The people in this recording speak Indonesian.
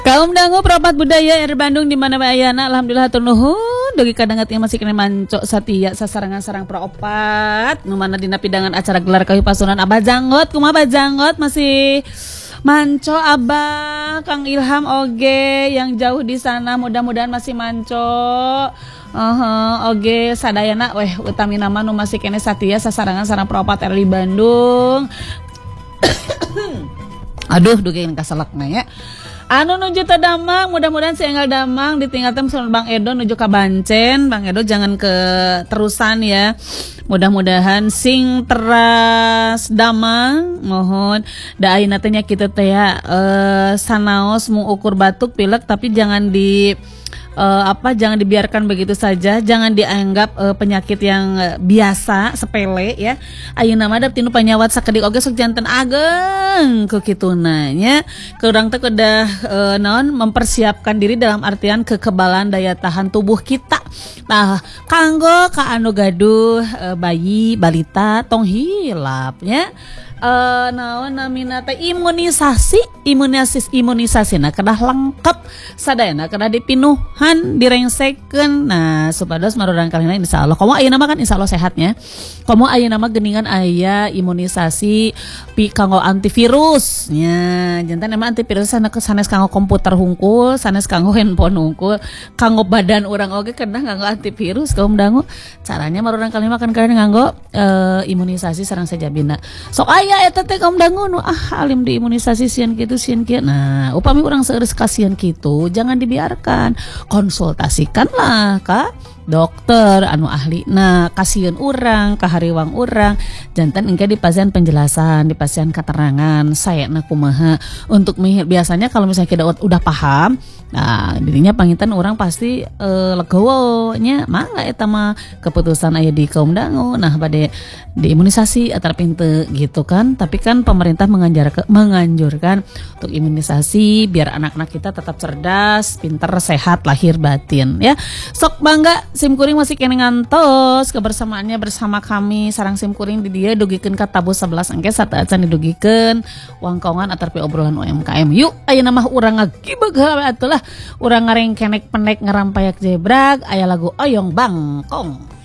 Kaum dangu perapat budaya R Bandung di mana bayana alhamdulillah hatur nuhun dugi kadangat yang masih kena mancok satia sasarangan sarang praopat nu mana dina pidangan acara gelar kawi pasunan Abah Janggot kumaha Abah Janggot masih manco Abah Kang Ilham oge yang jauh di sana mudah-mudahan masih manco. Oge sadayana weh utami nama nu masih kene satia sasarangan sarang praopat R di Bandung. Aduh dugi kaselakna ya. Anu nuju ke Damang, mudah-mudahan si Enggal Damang ditinggalkan sama Bang Edo nuju ke Bancen. Bang Edo jangan ke terusan ya. Mudah-mudahan sing teras Damang, mohon da ayeuna teh nya kitu teh ya sanaos mu ukur batuk pilek tapi jangan di jangan dibiarkan begitu saja, jangan dianggap penyakit yang biasa sepele ya. Ayeuna mah da tinu panyawat sakedik oge sok janten ageng ku kituna nya. Kurang teh kudah mempersiapkan diri dalam artian kekebalan daya tahan tubuh kita. Nah, kanggo ka anu gaduh bayi balita tong hilap nya. Naon namina teh imunisasi nah kedah lengkap sadayana kedah dipinuhan direngsekeun nah supados marurang kalina insyaallah komo ayeuna mah kan insyaallah sehatnya komo ayeuna mah geuningan aya imunisasi kanggo antivirus nya janten emang antivirus sanes kanggo komputer hungkul sanes kanggo handphone hungkul kanggo badan urang oge kedah kanggo antivirus kaum dangu caranya marurang kalina kan kadang nganggo imunisasi sareng sajabina sok aya eta teh kaum dangu nu alim di imunisasi sieun kitu sieun kieu. Nah, upami urang seueus kasihan kitu, jangan dibiarkan. Konsultasikanlah ka dokter anu ahli. Nah, kasieun urang, kahariwang urang, janten engke di pasien penjelasan, di pasien keterangan, sayana kumaha untuk biasanya kalau misalnya kita udah paham, nah dirinya pangitan orang pasti legowo nya mangga eta mah keputusan aya di kaum dangu. Nah, bade diimunisasi atau pinte gitu kan. Tapi kan pemerintah menganjurkan untuk imunisasi biar anak-anak kita tetap cerdas, pinter, sehat lahir batin ya. Sok bangga simkuring masih kene ngantos kebersamaannya bersama kami sarang simkuring di dia dugikeun ka tabu 11 engke sateuacan didugikeun wangkongan atarpi obrolan UMKM. Yuk ayeuna mah urang ngagibeg atuh lah urang ngareng kenek pendek ngarampayak jebrag aya lagu oyong bangkong.